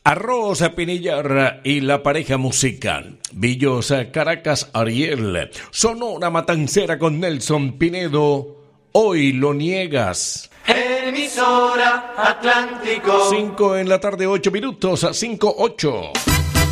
Arroz Pinillar y la pareja musical. Villos Caracas Ariel. Sonora Matancera con Nelson Pinedo. Hoy lo niegas. Emisora Atlántico. 5 en la tarde, 8 minutos, 5:08.